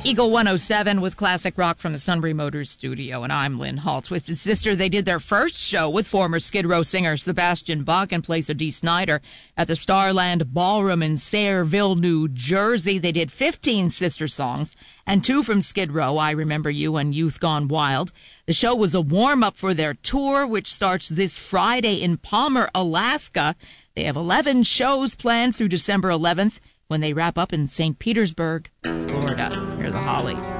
Eagle 107 with classic rock from the Sunbury Motors studio, and I'm Lynn Holtz. With his sister, they did their first show with former Skid Row singer Sebastian Bach in place of Dee Snider at the Starland Ballroom in Sayreville, New Jersey. They did 15 sister songs and 2 from Skid Row, I Remember You and Youth Gone Wild. The show was a warm-up for their tour, which starts this Friday in Palmer, Alaska. They have 11 shows planned through December 11th when they wrap up in St. Petersburg, Florida. Here's the Holly.